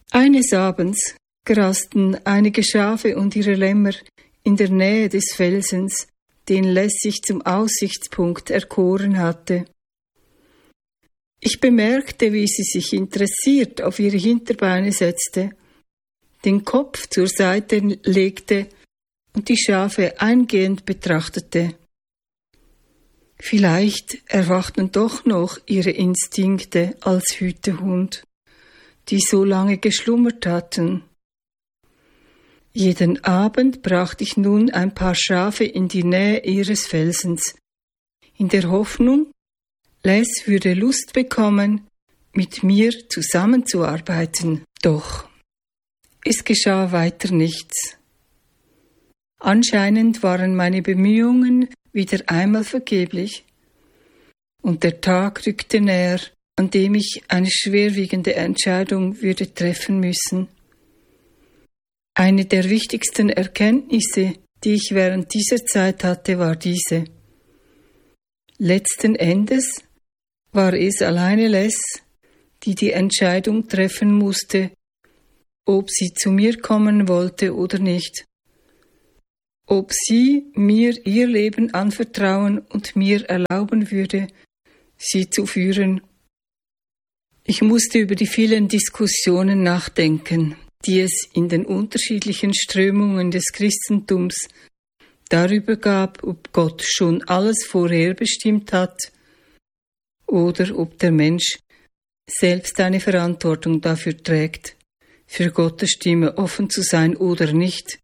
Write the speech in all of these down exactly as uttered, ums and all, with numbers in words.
Eines Abends grasten einige Schafe und ihre Lämmer in der Nähe des Felsens, den Les sich zum Aussichtspunkt erkoren hatte. Ich bemerkte, wie sie sich interessiert auf ihre Hinterbeine setzte, den Kopf zur Seite legte und die Schafe eingehend betrachtete. Vielleicht erwachten doch noch ihre Instinkte als Hütehund, die so lange geschlummert hatten. Jeden Abend brachte ich nun ein paar Schafe in die Nähe ihres Felsens, in der Hoffnung, Les würde Lust bekommen, mit mir zusammenzuarbeiten. Doch es geschah weiter nichts. Anscheinend waren meine Bemühungen wieder einmal vergeblich, und der Tag rückte näher, an dem ich eine schwerwiegende Entscheidung würde treffen müssen. Eine der wichtigsten Erkenntnisse, die ich während dieser Zeit hatte, war diese. Letzten Endes war es alleine Les, die die Entscheidung treffen musste, ob sie zu mir kommen wollte oder nicht. Ob sie mir ihr Leben anvertrauen und mir erlauben würde, sie zu führen. Ich musste über die vielen Diskussionen nachdenken, die es in den unterschiedlichen Strömungen des Christentums darüber gab, ob Gott schon alles vorherbestimmt hat oder ob der Mensch selbst eine Verantwortung dafür trägt, für Gottes Stimme offen zu sein oder nicht.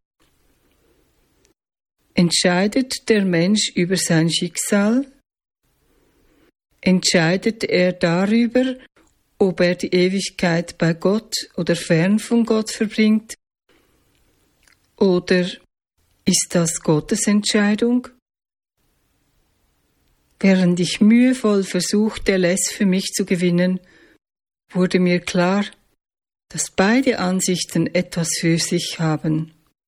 Entscheidet der Mensch über sein Schicksal? Entscheidet er darüber, ob er die Ewigkeit bei Gott oder fern von Gott verbringt? Oder ist das Gottes Entscheidung? Während ich mühevoll versuchte, Les für mich zu gewinnen, wurde mir klar, dass beide Ansichten etwas für sich haben.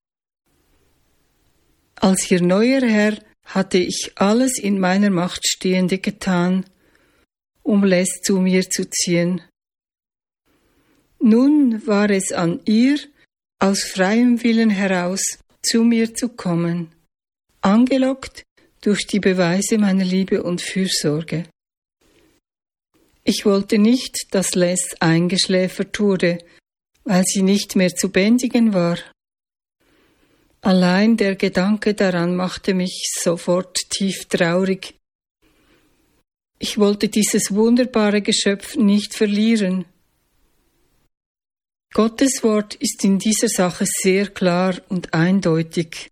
Als ihr neuer Herr hatte ich alles in meiner Macht Stehende getan, um Les zu mir zu ziehen. Nun war es an ihr, aus freiem Willen heraus zu mir zu kommen, angelockt durch die Beweise meiner Liebe und Fürsorge. Ich wollte nicht, dass Les eingeschläfert wurde, weil sie nicht mehr zu bändigen war. Allein der Gedanke daran machte mich sofort tief traurig. Ich wollte dieses wunderbare Geschöpf nicht verlieren. Gottes Wort ist in dieser Sache sehr klar und eindeutig.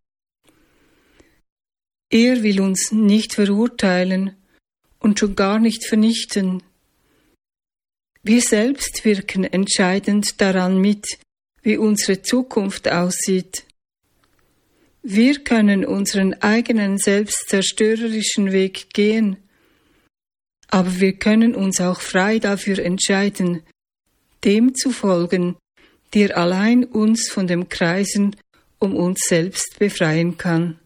Er will uns nicht verurteilen und schon gar nicht vernichten. Wir selbst wirken entscheidend daran mit, wie unsere Zukunft aussieht. Wir können unseren eigenen selbstzerstörerischen Weg gehen, aber wir können uns auch frei dafür entscheiden, dem zu folgen, der allein uns von dem Kreisen um uns selbst befreien kann.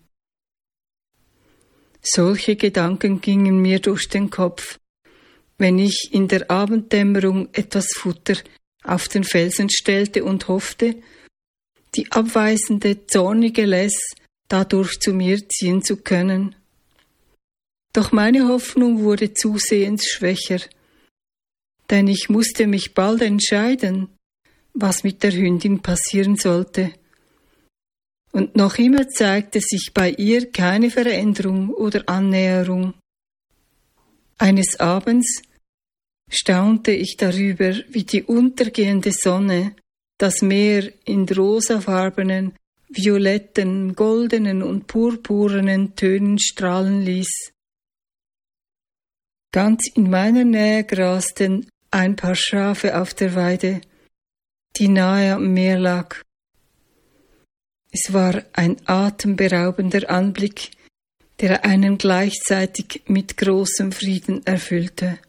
Solche Gedanken gingen mir durch den Kopf, wenn ich in der Abenddämmerung etwas Futter auf den Felsen stellte und hoffte, die abweisende, zornige Les dadurch zu mir ziehen zu können. Doch meine Hoffnung wurde zusehends schwächer, denn ich musste mich bald entscheiden, was mit der Hündin passieren sollte. Und noch immer zeigte sich bei ihr keine Veränderung oder Annäherung. Eines Abends staunte ich darüber, wie die untergehende Sonne das Meer in rosafarbenen, violetten, goldenen und purpurnen Tönen strahlen ließ. Ganz in meiner Nähe grasten ein paar Schafe auf der Weide, die nahe am Meer lag. Es war ein atemberaubender Anblick, der einen gleichzeitig mit großem Frieden erfüllte.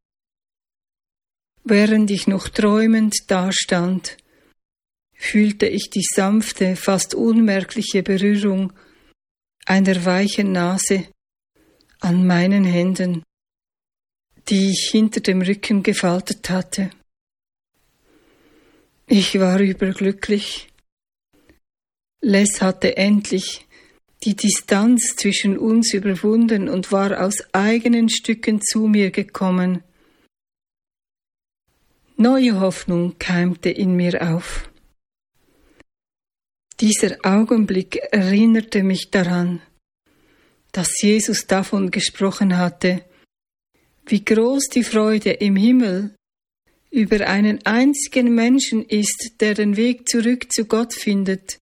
Während ich noch träumend dastand, fühlte ich die sanfte, fast unmerkliche Berührung einer weichen Nase an meinen Händen, die ich hinter dem Rücken gefaltet hatte. Ich war überglücklich. Les hatte endlich die Distanz zwischen uns überwunden und war aus eigenen Stücken zu mir gekommen. Neue Hoffnung keimte in mir auf. Dieser Augenblick erinnerte mich daran, dass Jesus davon gesprochen hatte, wie groß die Freude im Himmel über einen einzigen Menschen ist, der den Weg zurück zu Gott findet.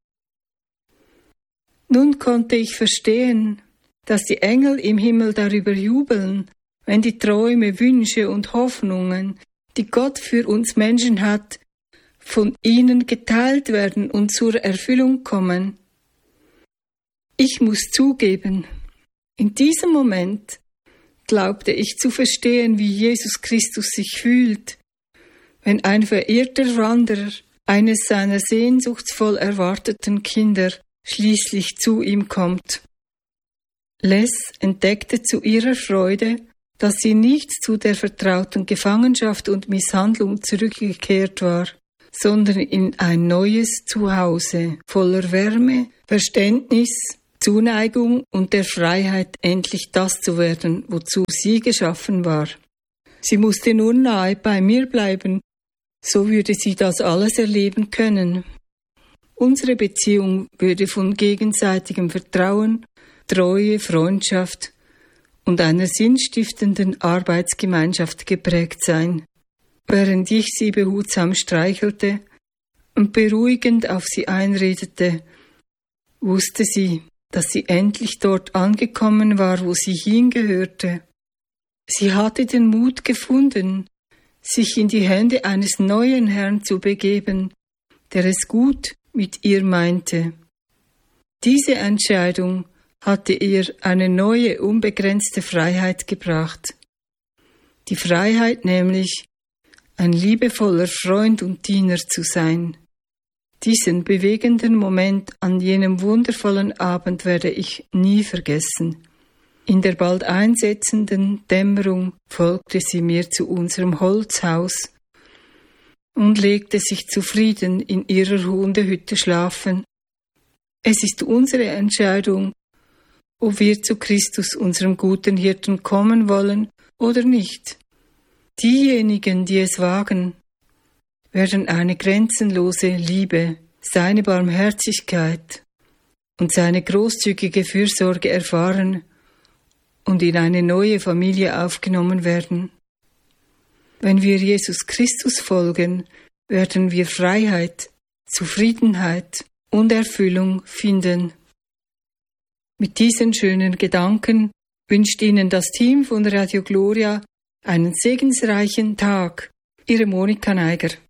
Nun konnte ich verstehen, dass die Engel im Himmel darüber jubeln, wenn die Träume, Wünsche und Hoffnungen, die Gott für uns Menschen hat, von ihnen geteilt werden und zur Erfüllung kommen. Ich muss zugeben, in diesem Moment glaubte ich zu verstehen, wie Jesus Christus sich fühlt, wenn ein verirrter Wanderer eines seiner sehnsuchtsvoll erwarteten Kinder schließlich zu ihm kommt. Les entdeckte zu ihrer Freude, dass sie nicht zu der vertrauten Gefangenschaft und Misshandlung zurückgekehrt war, sondern in ein neues Zuhause voller Wärme, Verständnis, Zuneigung und der Freiheit, endlich das zu werden, wozu sie geschaffen war. Sie musste nur nahe bei mir bleiben, so würde sie das alles erleben können. Unsere Beziehung würde von gegenseitigem Vertrauen, Treue, Freundschaft und einer sinnstiftenden Arbeitsgemeinschaft geprägt sein. Während ich sie behutsam streichelte und beruhigend auf sie einredete, wusste sie, dass sie endlich dort angekommen war, wo sie hingehörte. Sie hatte den Mut gefunden, sich in die Hände eines neuen Herrn zu begeben, der es gut mit ihr meinte. Diese Entscheidung hatte ihr eine neue, unbegrenzte Freiheit gebracht. Die Freiheit nämlich, ein liebevoller Freund und Diener zu sein. Diesen bewegenden Moment an jenem wundervollen Abend werde ich nie vergessen. In der bald einsetzenden Dämmerung folgte sie mir zu unserem Holzhaus und legte sich zufrieden in ihrer Hundehütte schlafen. Es ist unsere Entscheidung, ob wir zu Christus, unserem guten Hirten, kommen wollen oder nicht. Diejenigen, die es wagen, werden eine grenzenlose Liebe, seine Barmherzigkeit und seine großzügige Fürsorge erfahren und in eine neue Familie aufgenommen werden. Wenn wir Jesus Christus folgen, werden wir Freiheit, Zufriedenheit und Erfüllung finden. Mit diesen schönen Gedanken wünscht Ihnen das Team von Radio Gloria einen segensreichen Tag. Ihre Monika Neiger.